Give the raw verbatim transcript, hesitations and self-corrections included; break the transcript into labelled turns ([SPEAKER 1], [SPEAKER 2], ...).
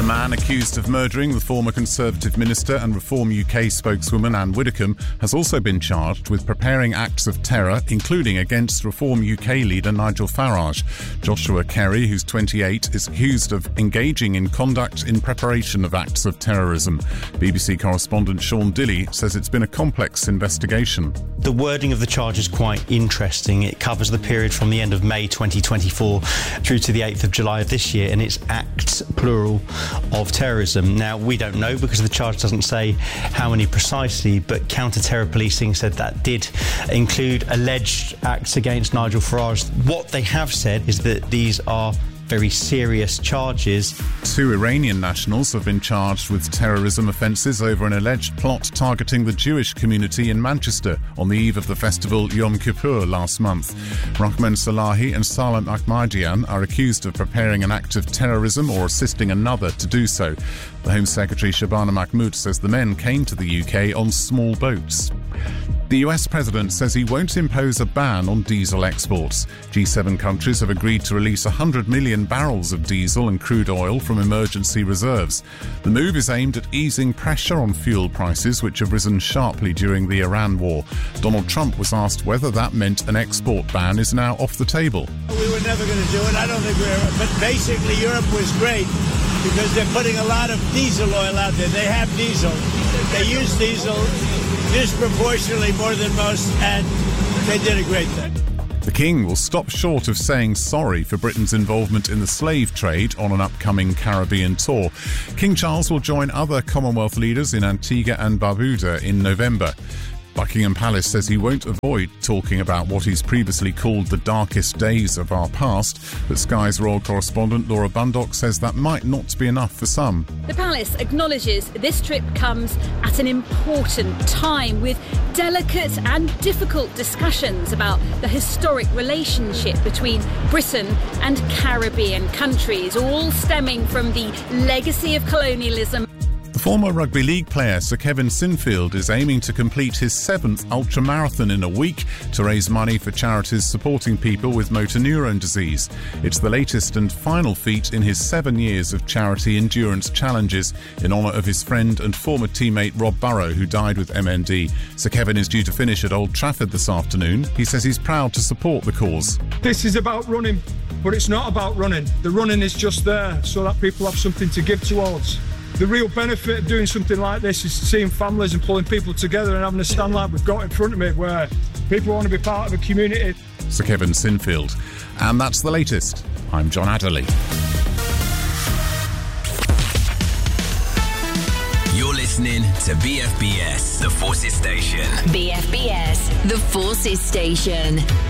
[SPEAKER 1] man accused of murdering the former Conservative minister and Reform U K spokeswoman Anne Widdecombe has also been charged with preparing acts of terror, including against Reform U K leader Nigel Farage. Joshua Kerry, who's twenty-eight, is accused of engaging in conduct in preparation of acts of terrorism. B B C correspondent Sean Dilley says it's been a complex investigation.
[SPEAKER 2] The wording of the charge is quite interesting. It covers the period from the end of May twenty twenty-four through to the eighth of July of this year, and it's acts, plural, of terrorism. Now, we don't know because the charge doesn't say how many precisely, but counter-terror policing said that did include alleged acts against Nigel Farage. What they have said is that these are very serious charges.
[SPEAKER 1] Two Iranian nationals have been charged with terrorism offences over an alleged plot targeting the Jewish community in Manchester on the eve of the festival Yom Kippur last month. Rahman Salahi and Salam Ahmadian are accused of preparing an act of terrorism or assisting another to do so. The Home Secretary Shabana Mahmood says the men came to the U K on small boats. The U S president says he won't impose a ban on diesel exports. G seven countries have agreed to release one hundred million barrels of diesel and crude oil from emergency reserves. The move is aimed at easing pressure on fuel prices, which have risen sharply during the Iran war. Donald Trump was asked whether that meant an export ban is now off the table.
[SPEAKER 3] We were never going to do it. I don't think we were. But basically, Europe was great because they're putting a lot of diesel oil out there. They have diesel. They use diesel disproportionately more than most, and they did a great thing.
[SPEAKER 1] The King will stop short of saying sorry for Britain's involvement in the slave trade on an upcoming Caribbean tour. King Charles will join other Commonwealth leaders in Antigua and Barbuda in November. Buckingham Palace says he won't avoid talking about what he's previously called the darkest days of our past, but Sky's royal correspondent Laura Bundock says that might not be enough for some.
[SPEAKER 4] The palace acknowledges this trip comes at an important time with delicate and difficult discussions about the historic relationship between Britain and Caribbean countries, all stemming from the legacy of colonialism.
[SPEAKER 1] The former rugby league player Sir Kevin Sinfield is aiming to complete his seventh ultramarathon in a week to raise money for charities supporting people with motor neurone disease. It's the latest and final feat in his seven years of charity endurance challenges in honour of his friend and former teammate Rob Burrow, who died with M N D. Sir Kevin is due to finish at Old Trafford this afternoon. He says he's proud to support the cause.
[SPEAKER 5] This is about running, but it's not about running. The running is just there so that people have something to give towards. The real benefit of doing something like this is seeing families and pulling people together and having a stand like we've got in front of me where people want to be part of a community.
[SPEAKER 1] Sir Kevin Sinfield. And that's the latest. I'm John Adderley.
[SPEAKER 6] You're listening to B F B S, The Forces Station.
[SPEAKER 7] B F B S, The Forces Station.